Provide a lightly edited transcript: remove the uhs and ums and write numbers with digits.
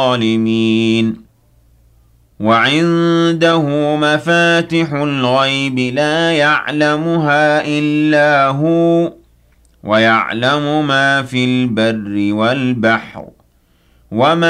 الظالمين وعنده مفاتح الغيب لا يعلمها إلا هو ويعلم ما في البر والبحر وما